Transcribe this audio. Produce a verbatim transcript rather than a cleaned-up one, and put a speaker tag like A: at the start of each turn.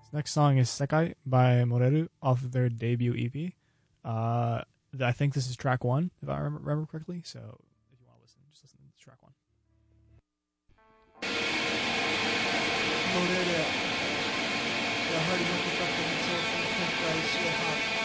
A: Next song is Sekai by Moreru off of their debut E P. Uh, I think this is track one, if I remember, remember correctly. So if you want to listen, just listen to track one.
B: モレルやはり残ったこの挑戦展開しよう